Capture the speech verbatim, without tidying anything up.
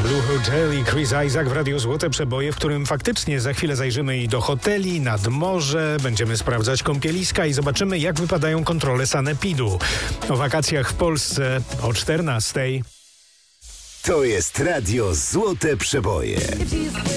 Blue Hotel i Chris Isaak w Radiu Złote Przeboje, w którym faktycznie za chwilę zajrzymy i do hoteli, nad morze, będziemy sprawdzać kąpieliska i zobaczymy, jak wypadają kontrole sanepidu. O wakacjach w Polsce o czternastej. To jest Radio Złote Przeboje.